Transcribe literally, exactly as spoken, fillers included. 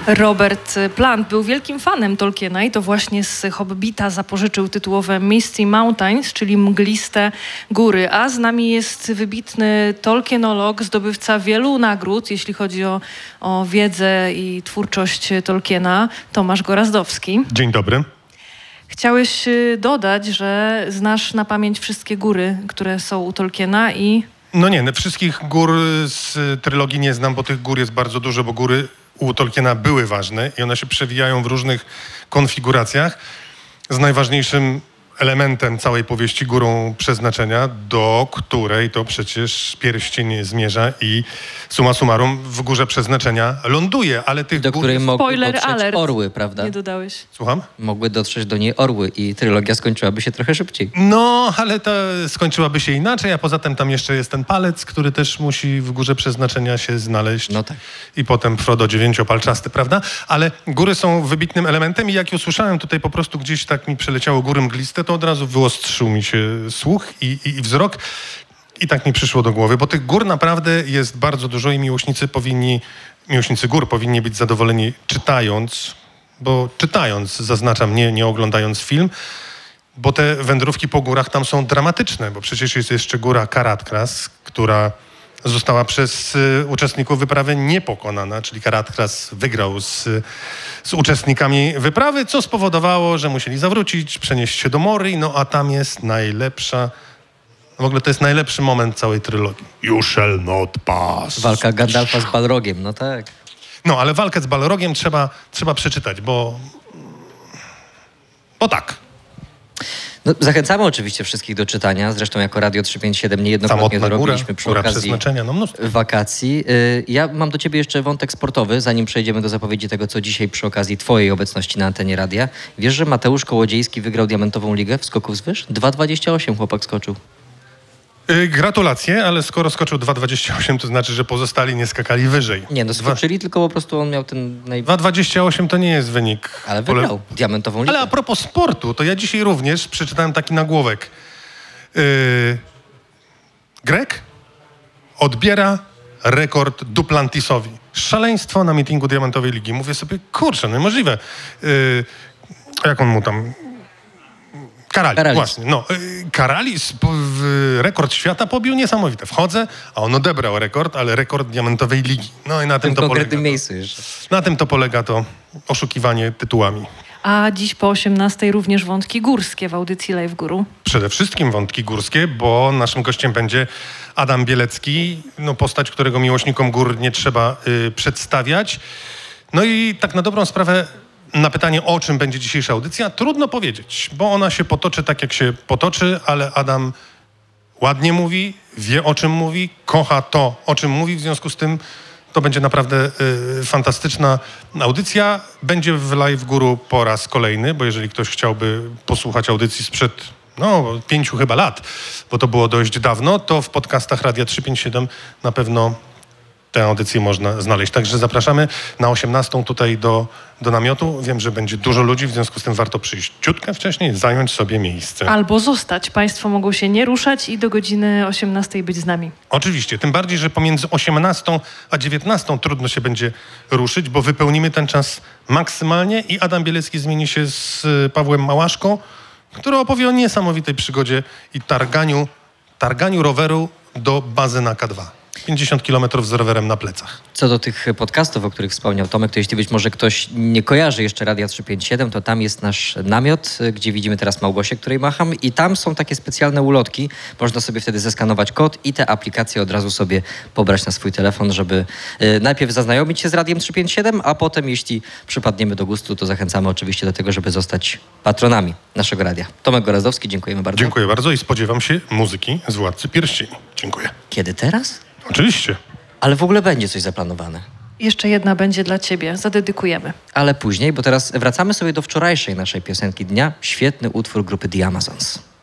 Robert Plant był wielkim fanem Tolkiena i to właśnie z Hobbita zapożyczył tytułowe Misty Mountains, czyli mgliste góry. A z nami jest wybitny tolkienolog, zdobywca wielu nagród, jeśli chodzi o, o wiedzę i twórczość Tolkiena, Tomasz Gorazdowski. Dzień dobry. Chciałeś dodać, że znasz na pamięć wszystkie góry, które są u Tolkiena i... No nie, wszystkich gór z trylogii nie znam, bo tych gór jest bardzo dużo, bo góry u Tolkiena były ważne i one się przewijają w różnych konfiguracjach. Z najważniejszym elementem całej powieści, górą przeznaczenia, do której to przecież pierścień zmierza i summa summarum w górze przeznaczenia ląduje, ale tych do gór... której mogły Spoiler dotrzeć alert. orły, prawda? Nie dodałeś. Słucham? Mogły dotrzeć do niej orły i trylogia skończyłaby się trochę szybciej. No, ale to skończyłaby się inaczej, a poza tym tam jeszcze jest ten palec, który też musi w górze przeznaczenia się znaleźć. No tak. I potem Frodo dziewięciopalczasty, prawda? Ale góry są wybitnym elementem i jak usłyszałem tutaj po prostu gdzieś tak mi przeleciało góry mgliste, to od razu wyostrzył mi się słuch i, i, i wzrok i tak mi przyszło do głowy, bo tych gór naprawdę jest bardzo dużo i miłośnicy powinni, miłośnicy gór powinni być zadowoleni czytając, bo czytając, zaznaczam, nie, nie oglądając film, bo te wędrówki po górach tam są dramatyczne, bo przecież jest jeszcze góra Caradhras, która została przez y, uczestników wyprawy niepokonana, czyli Caradhras wygrał z, z uczestnikami wyprawy, co spowodowało, że musieli zawrócić, przenieść się do Morii, no a tam jest najlepsza, w ogóle to jest najlepszy moment całej trylogii. You shall not pass. Walka Gandalfa z Balrogiem, no tak. No, ale walkę z Balrogiem trzeba, trzeba przeczytać, bo... Bo tak. No, zachęcamy oczywiście wszystkich do czytania. Zresztą jako Radio trzysta pięćdziesiąt siedem niejednokrotnie to góra, robiliśmy przy góra okazji przeznaczenia, no mnóstwo. wakacji. Y, Ja mam do ciebie jeszcze wątek sportowy, zanim przejdziemy do zapowiedzi tego, co dzisiaj przy okazji twojej obecności na antenie radia. Wiesz, że Mateusz Kołodziejski wygrał Diamentową Ligę w skoków z wyż? dwa dwadzieścia osiem chłopak skoczył. Yy, gratulacje, ale skoro skoczył dwa dwadzieścia osiem, to znaczy, że pozostali nie skakali wyżej. Nie, no skoczyli, tylko po prostu on miał ten naj... dwa dwadzieścia osiem to nie jest wynik. Ale wygrał Diamentową Ligę. Ale a propos sportu, to ja dzisiaj również przeczytałem taki nagłówek. Yy, Grek odbiera rekord Duplantisowi. Szaleństwo na mitingu Diamentowej Ligi. Mówię sobie, kurczę, niemożliwe. Yy, jak on mu tam... Karalis, Karalis. właśnie. No, yy, Karalis po, w, rekord świata pobił niesamowite. Wchodzę, a on odebrał rekord, ale rekord Diamentowej Ligi. No i na w tym tym to konkretnym polega. miejscu jeszcze. Na tym to polega to oszukiwanie tytułami. A dziś po osiemnastej również wątki górskie w audycji Live Guru. Przede wszystkim wątki górskie, bo naszym gościem będzie Adam Bielecki, no postać, którego miłośnikom gór nie trzeba y, przedstawiać. No i tak na dobrą sprawę na pytanie, o czym będzie dzisiejsza audycja, trudno powiedzieć, bo ona się potoczy tak, jak się potoczy, ale Adam ładnie mówi, wie o czym mówi, kocha to, o czym mówi, w związku z tym to będzie naprawdę y, fantastyczna audycja. Będzie w Live Guru po raz kolejny, bo jeżeli ktoś chciałby posłuchać audycji sprzed no, pięciu chyba lat, bo to było dość dawno, to w podcastach Radia trzysta pięćdziesiąt siedem na pewno tę audycję można znaleźć. Także zapraszamy na osiemnastą tutaj do, do namiotu. Wiem, że będzie dużo ludzi, w związku z tym warto przyjść ciutkę wcześniej, zająć sobie miejsce. Albo zostać. Państwo mogą się nie ruszać i do godziny osiemnastej być z nami. Oczywiście, tym bardziej, że pomiędzy osiemnastą a dziewiętnastą trudno się będzie ruszyć, bo wypełnimy ten czas maksymalnie i Adam Bielecki zmieni się z Pawłem Małaszką, który opowie o niesamowitej przygodzie i targaniu, targaniu roweru do bazy na K dwa. pięćdziesiąt kilometrów z rowerem na plecach. Co do tych podcastów, o których wspomniał Tomek, to jeśli być może ktoś nie kojarzy jeszcze Radia trzysta pięćdziesiąt siedem, to tam jest nasz namiot, gdzie widzimy teraz Małgosię, której macham i tam są takie specjalne ulotki. Można sobie wtedy zeskanować kod i te aplikacje od razu sobie pobrać na swój telefon, żeby y, najpierw zaznajomić się z Radiem trzysta pięćdziesiąt siedem, a potem, jeśli przypadniemy do gustu, to zachęcamy oczywiście do tego, żeby zostać patronami naszego radia. Tomek Gorazdowski, dziękujemy bardzo. Dziękuję bardzo i spodziewam się muzyki z Władcy Pierścieni. Dziękuję. Kiedy teraz? Oczywiście. Ale w ogóle będzie coś zaplanowane. Jeszcze jedna będzie dla ciebie. Zadedykujemy. Ale później, bo teraz wracamy sobie do wczorajszej naszej piosenki dnia. Świetny utwór grupy The Amazons.